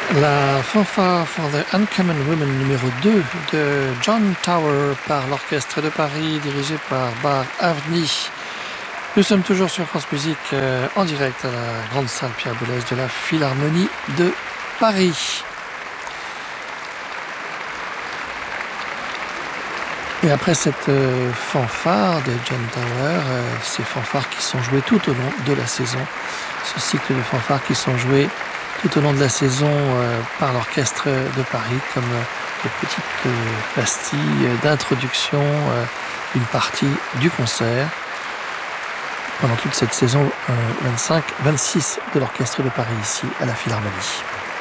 La fanfare for the Uncommon Women numéro 2 de John Tower par l'Orchestre de Paris dirigé par Bar Avni. Nous sommes toujours sur France Musique en direct à la grande salle Pierre Boulez de la Philharmonie de Paris. Et après cette fanfare de John Tower, ces fanfares qui sont jouées tout au long de la saison, ce cycle de fanfares qui sont jouées tout au long de la saison par l'Orchestre de Paris comme des petites pastilles d'introduction d'une partie du concert pendant toute cette saison 25-26 de l'Orchestre de Paris ici à la Philharmonie.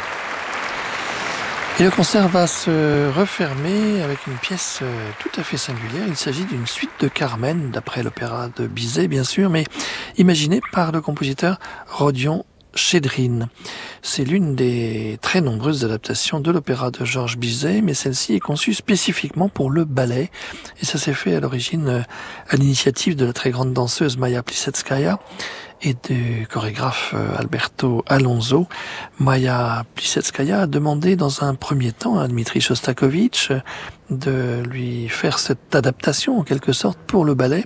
Et le concert va se refermer avec une pièce tout à fait singulière. Il s'agit d'une suite de Carmen, d'après l'opéra de Bizet bien sûr, mais imaginée par le compositeur Rodion Chédrine. C'est l'une des très nombreuses adaptations de l'opéra de Georges Bizet, mais celle-ci est conçue spécifiquement pour le ballet. Et ça s'est fait à l'origine à l'initiative de la très grande danseuse Maya Plisetskaya et du chorégraphe Alberto Alonso. Maya Plisetskaya a demandé dans un premier temps à Dmitri Shostakovich de lui faire cette adaptation en quelque sorte pour le ballet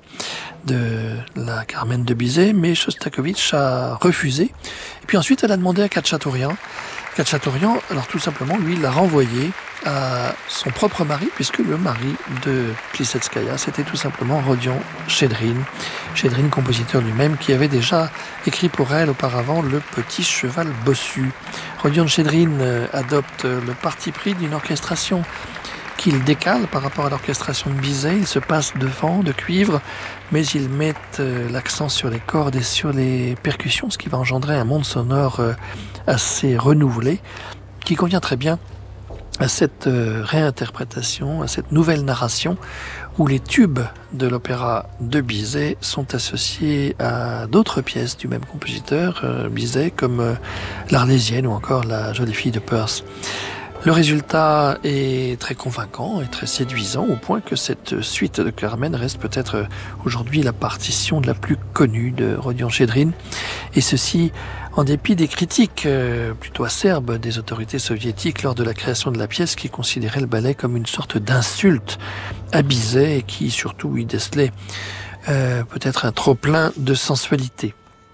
de la Carmen de Bizet, mais Shostakovich a refusé. Et puis ensuite elle a demandé à Khatchatourian. Khatchatourian, alors tout simplement, lui, l'a renvoyé à son propre mari, puisque le mari de Plisetskaya, c'était tout simplement Rodion Chédrine. Chédrine, compositeur lui-même, qui avait déjà écrit pour elle auparavant Le Petit Cheval Bossu. Rodion Chédrine adopte le parti pris d'une orchestration qu'il décale par rapport à l'orchestration de Bizet. Il se passe de vent, de cuivre, mais ils mettent l'accent sur les cordes et sur les percussions, ce qui va engendrer un monde sonore assez renouvelé, qui convient très bien à cette réinterprétation, à cette nouvelle narration, où les tubes de l'opéra de Bizet sont associés à d'autres pièces du même compositeur, Bizet, comme l'Arlésienne ou encore La Jolie Fille de Perse. Le résultat est très convaincant et très séduisant au point que cette suite de Carmen reste peut-être aujourd'hui la partition la plus connue de Rodion Chédrine. Et ceci en dépit des critiques plutôt acerbes des autorités soviétiques lors de la création de la pièce qui considéraient le ballet comme une sorte d'insulte à Bizet et qui surtout y décelaient peut-être un trop-plein de sensualité.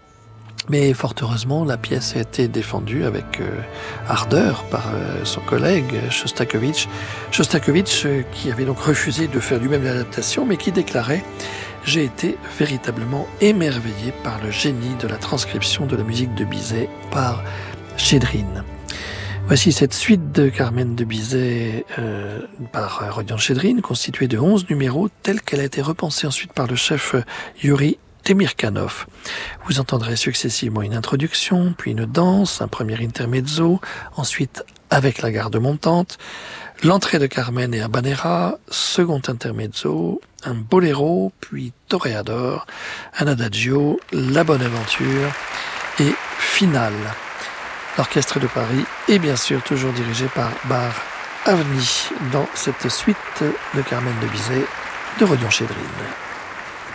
Mais fort heureusement, la pièce a été défendue avec ardeur par son collègue Shostakovich. Shostakovich qui avait donc refusé de faire lui-même l'adaptation, mais qui déclarait « J'ai été véritablement émerveillé par le génie de la transcription de la musique de Bizet par Chédrine ». Voici cette suite de Carmen de Bizet par Rodion Chédrine, constituée de 11 numéros, telle qu'elle a été repensée ensuite par le chef Yuri Temirkanov. Vous entendrez successivement une introduction, puis une danse, un premier intermezzo, ensuite avec la garde montante, l'entrée de Carmen et Habanera, second intermezzo, un boléro, puis toreador, un adagio, la bonne aventure et finale. L'Orchestre de Paris est bien sûr toujours dirigé par Bar Avni dans cette suite de Carmen de Bizet de Rodion Chédrine.